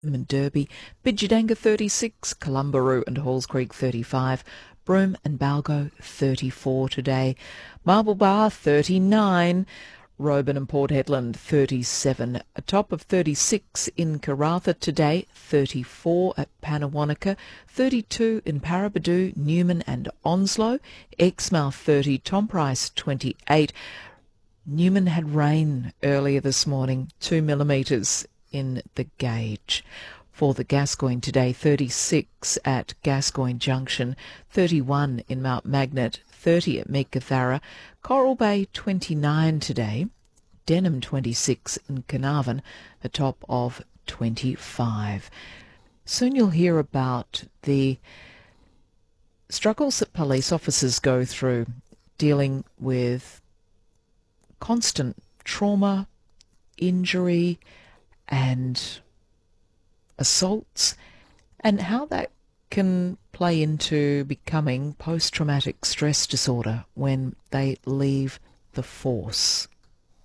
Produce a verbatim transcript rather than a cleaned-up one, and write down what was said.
and Derby, Bidjadanga thirty-six, Columbaroo and Halls Creek thirty-five, Broome and Balgo thirty-four today, Marble Bar thirty-nine, Roban and Port Hedland thirty-seven, a top of thirty-six in Karratha today, thirty-four at Pannawonica, thirty-two in Paraburdoo, Newman and Onslow, Exmouth thirty, Tom Price twenty-eight. Newman had rain earlier this morning, two millimetres in the gauge. For the Gascoyne today, thirty-six at Gascoyne Junction, thirty-one in Mount Magnet, thirty at Meekatharra, Coral Bay twenty-nine today, Denham twenty-six in Carnarvon, a top of twenty-five. Soon you'll hear about the struggles that police officers go through dealing with constant trauma, injury and assaults, and how that can play into becoming post-traumatic stress disorder when they leave the force.